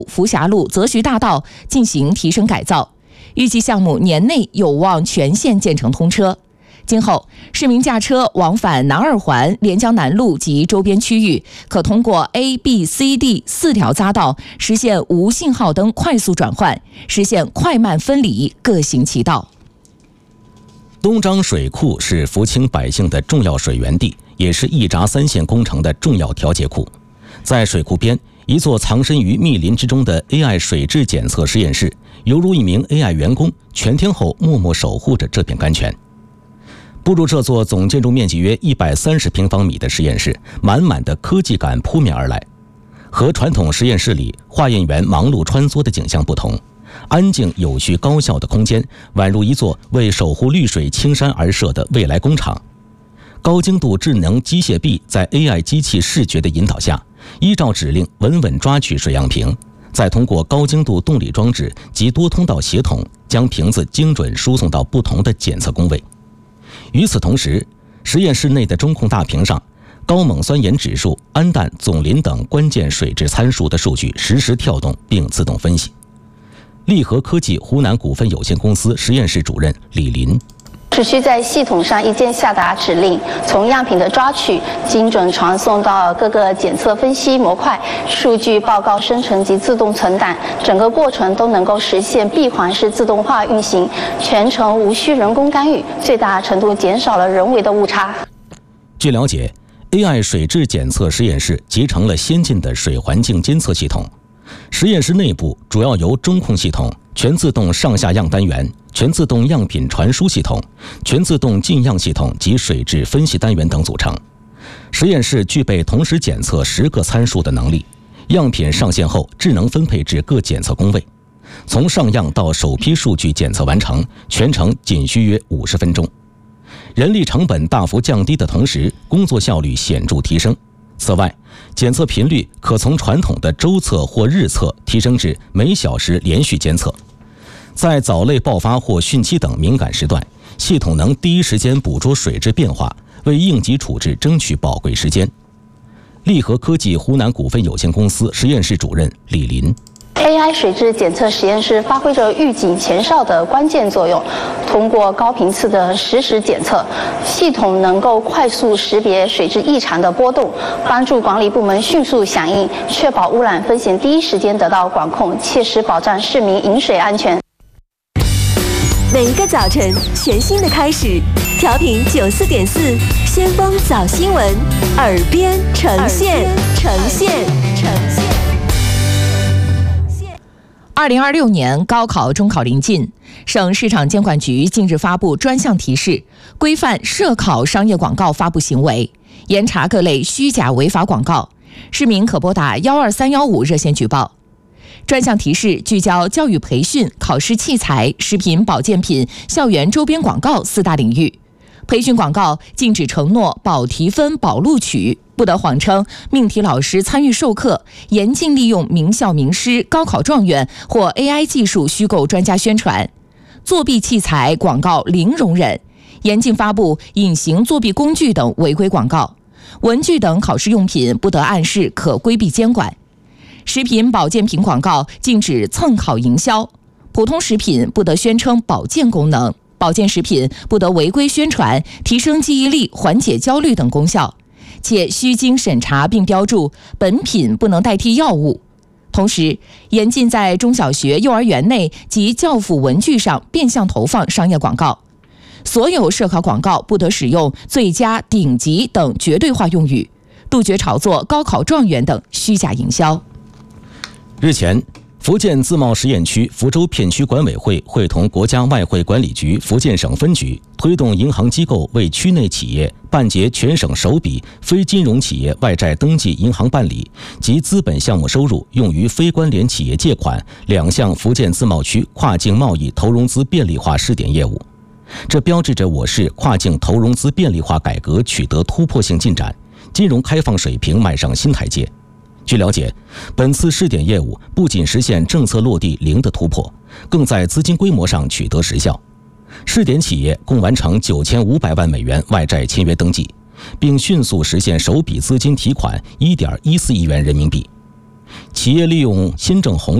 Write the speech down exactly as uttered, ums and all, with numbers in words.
福霞路泽徐大道进行提升改造，预计项目年内有望全线建成通车。今后，市民驾车往返南二环、连江南路及周边区域，可通过 A、B、C、D 四条匝道实现无信号灯快速转换，实现快慢分离，各行其道。 东漳水库是福清百姓的重要水源地，也是一闸三线工程的重要调节库。在水库边，一座藏身于密林之中的 A I 水质检测实验室，犹如一名 A I 员工，全天候默默守护着这片甘泉。步入这座总建筑面积约一百三十平方米的实验室，满满的科技感扑面而来。和传统实验室里化验员忙碌穿梭的景象不同，安静有序高效的空间宛如一座为守护绿水青山而设的未来工厂。高精度智能机械臂在 A I 机器视觉的引导下，依照指令稳稳抓取水样瓶，再通过高精度动力装置及多通道协同，将瓶子精准输送到不同的检测工位。与此同时，实验室内的中控大屏上，高锰酸盐指数、氨氮总磷等关键水质参数的数据实时跳动并自动分析。利和科技湖南股份有限公司实验室主任李林， 只需在系统上一键下达指令，从样品的抓取、精准传送到各个检测分析模块，数据报告生成及自动存档，整个过程都能够实现闭环式自动化运行，全程无需人工干预，最大程度减少了人为的误差。 据了解， A I 水质检测实验室集成了先进的水环境监测系统。实验室内部主要由中控系统、全自动上下样单元、全自动样品传输系统、全自动进样系统及水质分析单元等组成。实验室具备同时检测十个参数的能力，样品上线后智能分配至各检测工位，从上样到首批数据检测完成，全程仅需约五十分钟。人力成本大幅降低的同时，工作效率显著提升。此外，检测频率可从传统的周测或日测提升至每小时连续监测。在藻类爆发或汛期等敏感时段，系统能第一时间捕捉水质变化，为应急处置争取宝贵时间。利和科技湖南股份有限公司实验室主任李林， A I 水质检测实验室发挥着预警前哨的关键作用，通过高频次的实时检测，系统能够快速识别水质异常的波动，帮助管理部门迅速响应，确保污染风险第一时间得到管控，切实保障市民饮水安全。 每一个早晨，全新的开始，调频九四点四，先锋早新闻，耳边呈现，呈现，呈现。 二零二六年高考中考临近，省市场监管局近日发布专项提示，规范涉考商业广告发布行为，严查各类虚假违法广告，市民可拨打幺二三幺五热线举报。专项提示聚焦教育培训、考试器材、食品保健品、校园周边广告四大领域。培训广告禁止承诺保提分、保录取，不得谎称命题老师参与授课，严禁利用名校名师、高考状元或 A I 技术虚构专家宣传。作弊器材广告零容忍，严禁发布隐形作弊工具等违规广告。文具等考试用品不得暗示，可规避监管。食品保健品广告禁止蹭考营销，普通食品不得宣称保健功能，保健食品不得违规宣传提升记忆力、缓解焦虑等功效，且需经审查并标注本品不能代替药物。同时，严禁在中小学、幼儿园内及教辅文具上变相投放商业广告。所有涉考广告不得使用最佳、顶级等绝对化用语，杜绝炒作高考状元等虚假营销。 日前，福建自贸实验区福州片区管委会会同国家外汇管理局福建省分局，推动银行机构为区内企业办结全省首笔非金融企业外债登记银行办理及资本项目收入用于非关联企业借款两项福建自贸区跨境贸易投融资便利化试点业务。这标志着我市跨境投融资便利化改革取得突破性进展，金融开放水平迈上新台阶。据了解，本次试点业务不仅实现政策落地零的突破，更在资金规模上取得实效。试点企业共完成九千五百万美元外债签约登记，并迅速实现首笔资金提款一点一四亿元人民币。 企业利用新政红